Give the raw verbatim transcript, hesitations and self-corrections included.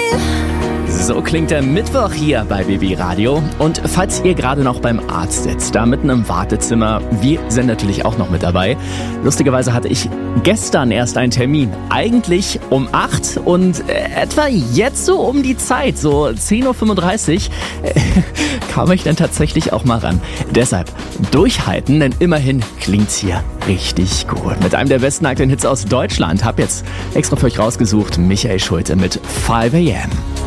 So klingt der Mittwoch hier bei B B Radio. Und falls ihr gerade noch beim Arzt sitzt, da mitten im Wartezimmer, wir sind natürlich auch noch mit dabei. Lustigerweise hatte ich gestern erst einen Termin. Eigentlich um acht und etwa jetzt so um die Zeit, so zehn Uhr fünfunddreißig, kam ich dann tatsächlich auch mal ran. Deshalb durchhalten, denn immerhin klingt's hier richtig gut. Mit einem der besten aktuellen Hits aus Deutschland. Hab jetzt extra für euch rausgesucht, Michael Schulte mit five a m